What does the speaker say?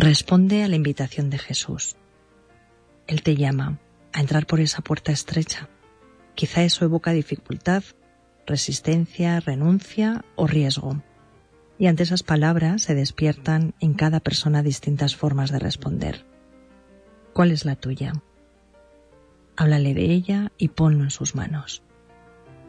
Responde a la invitación de Jesús. Él te llama a entrar por esa puerta estrecha. Quizá eso evoca dificultad, resistencia, renuncia o riesgo. Y ante esas palabras se despiertan en cada persona distintas formas de responder. ¿Cuál es la tuya? Háblale de ella y ponlo en sus manos.